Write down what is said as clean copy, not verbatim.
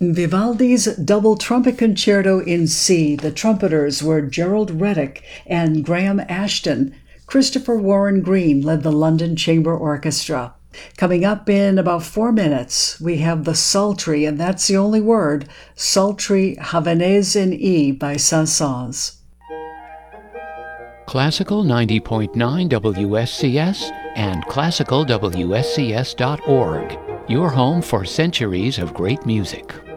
Vivaldi's Double Trumpet Concerto in C. The trumpeters were Gerald Reddick and Graham Ashton. Christopher Warren Green led the London Chamber Orchestra. Coming up in about 4 minutes, we have the sultry, and that's the only word, sultry Havanaise in E by Saint-Saëns. Classical 90.9 WSCS and classicalwscs.org. Your home for centuries of great music.